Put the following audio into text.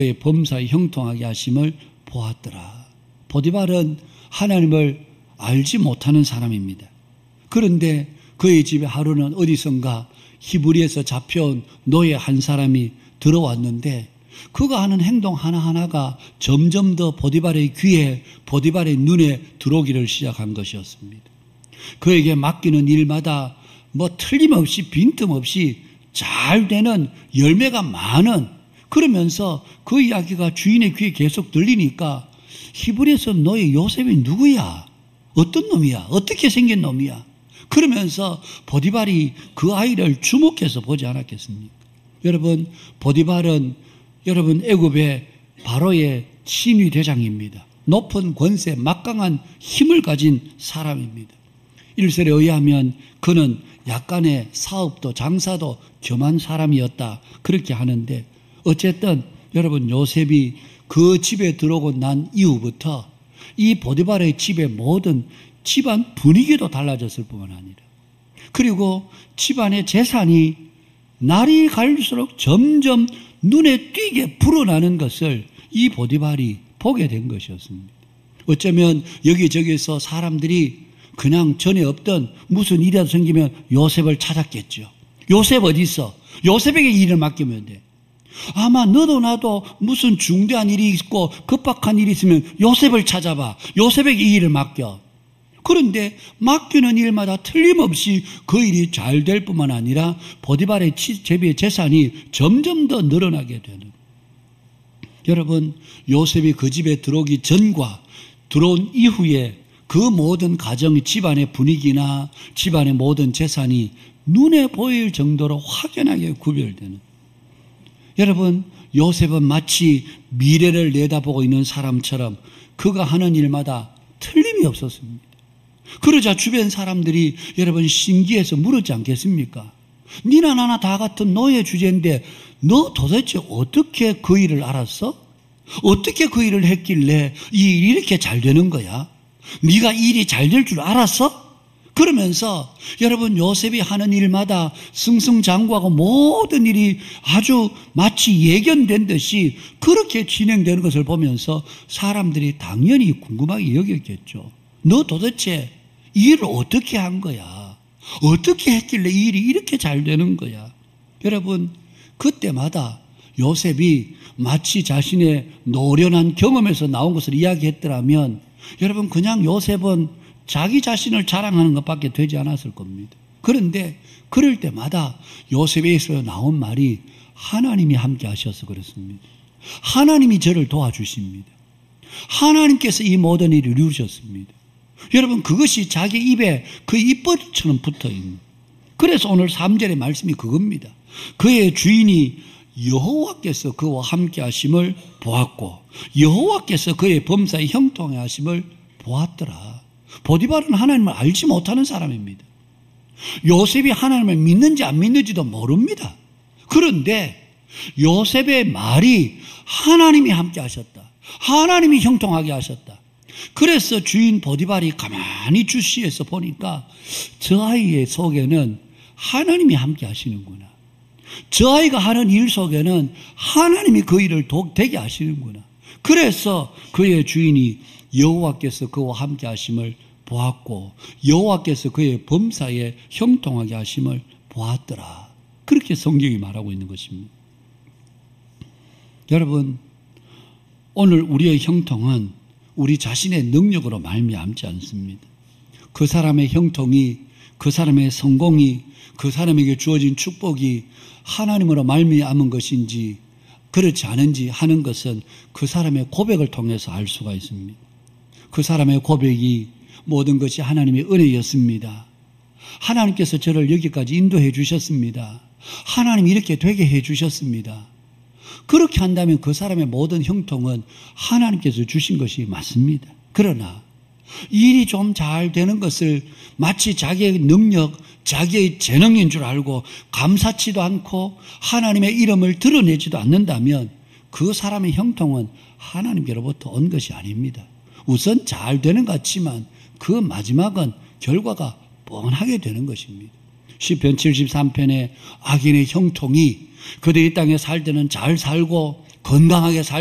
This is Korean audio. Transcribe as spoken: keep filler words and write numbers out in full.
그의 범사에 형통하게 하심을 보았더라. 보디발은 하나님을 알지 못하는 사람입니다. 그런데 그의 집에 하루는 어디선가 히브리에서 잡혀온 노예 한 사람이 들어왔는데 그가 하는 행동 하나하나가 점점 더 보디발의 귀에, 보디발의 눈에 들어오기를 시작한 것이었습니다. 그에게 맡기는 일마다 뭐 틀림없이 빈틈없이 잘 되는 열매가 많은, 그러면서 그 이야기가 주인의 귀에 계속 들리니까 히브리에서 너의 요셉이 누구야? 어떤 놈이야? 어떻게 생긴 놈이야? 그러면서 보디발이 그 아이를 주목해서 보지 않았겠습니까? 여러분, 보디발은 여러분 애굽의 바로의 신위 대장입니다. 높은 권세, 막강한 힘을 가진 사람입니다. 일설에 의하면 그는 약간의 사업도 장사도 겸한 사람이었다, 그렇게 하는데, 어쨌든 여러분 요셉이 그 집에 들어오고 난 이후부터 이 보디발의 집의 모든 집안 분위기도 달라졌을 뿐만 아니라, 그리고 집안의 재산이 날이 갈수록 점점 눈에 띄게 불어나는 것을 이 보디발이 보게 된 것이었습니다. 어쩌면 여기저기서 사람들이 그냥 전에 없던 무슨 일이라도 생기면 요셉을 찾았겠죠. 요셉 어디 있어? 요셉에게 일을 맡기면 돼. 아마 너도 나도 무슨 중대한 일이 있고 급박한 일이 있으면 요셉을 찾아봐. 요셉에게 이 일을 맡겨. 그런데 맡기는 일마다 틀림없이 그 일이 잘 될 뿐만 아니라 보디발의 제비의 재산이 점점 더 늘어나게 되는. 여러분, 요셉이 그 집에 들어오기 전과 들어온 이후에 그 모든 가정의 집안의 분위기나 집안의 모든 재산이 눈에 보일 정도로 확연하게 구별되는. 여러분, 요셉은 마치 미래를 내다보고 있는 사람처럼 그가 하는 일마다 틀림이 없었습니다. 그러자 주변 사람들이 여러분 신기해서 물었지 않겠습니까? 니나 나나 다 같은 노예 주제인데 너 도대체 어떻게 그 일을 알았어? 어떻게 그 일을 했길래 이 일이 이렇게 잘 되는 거야? 네가 일이 잘 될 줄 알았어? 그러면서 여러분 요셉이 하는 일마다 승승장구하고 모든 일이 아주 마치 예견된 듯이 그렇게 진행되는 것을 보면서 사람들이 당연히 궁금하게 여겼겠죠. 너 도대체 이 일을 어떻게 한 거야? 어떻게 했길래 이 일이 이렇게 잘 되는 거야? 여러분, 그때마다 요셉이 마치 자신의 노련한 경험에서 나온 것을 이야기했더라면 여러분 그냥 요셉은 자기 자신을 자랑하는 것밖에 되지 않았을 겁니다. 그런데 그럴 때마다 요셉에서 나온 말이 하나님이 함께 하셔서 그렇습니다. 하나님이 저를 도와주십니다. 하나님께서 이 모든 일을 이루셨습니다. 여러분, 그것이 자기 입에 그 입버릇처럼 붙어있는. 그래서 오늘 삼 절의 말씀이 그겁니다. 그의 주인이 여호와께서 그와 함께 하심을 보았고 여호와께서 그의 범사에 형통하게 하심을 보았더라. 보디발은 하나님을 알지 못하는 사람입니다. 요셉이 하나님을 믿는지 안 믿는지도 모릅니다. 그런데 요셉의 말이 하나님이 함께 하셨다, 하나님이 형통하게 하셨다. 그래서 주인 보디발이 가만히 주시해서 보니까 저 아이의 속에는 하나님이 함께 하시는구나. 저 아이가 하는 일 속에는 하나님이 그 일을 되게 하시는구나. 그래서 그의 주인이 여호와께서 그와 함께 하심을 보았고 여호와께서 그의 범사에 형통하게 하심을 보았더라. 그렇게 성경이 말하고 있는 것입니다. 여러분, 오늘 우리의 형통은 우리 자신의 능력으로 말미암지 않습니다. 그 사람의 형통이, 그 사람의 성공이, 그 사람에게 주어진 축복이 하나님으로 말미암은 것인지 그렇지 않은지 하는 것은 그 사람의 고백을 통해서 알 수가 있습니다. 그 사람의 고백이 모든 것이 하나님의 은혜였습니다. 하나님께서 저를 여기까지 인도해 주셨습니다. 하나님이 이렇게 되게 해 주셨습니다. 그렇게 한다면 그 사람의 모든 형통은 하나님께서 주신 것이 맞습니다. 그러나 일이 좀 잘 되는 것을 마치 자기의 능력, 자기의 재능인 줄 알고 감사치도 않고 하나님의 이름을 드러내지도 않는다면 그 사람의 형통은 하나님께로부터 온 것이 아닙니다. 우선 잘 되는 것 같지만 그 마지막은 결과가 뻔하게 되는 것입니다. 시편 칠십삼 편에 악인의 형통이 그들이 이 땅에 살 때는 잘 살고 건강하게 살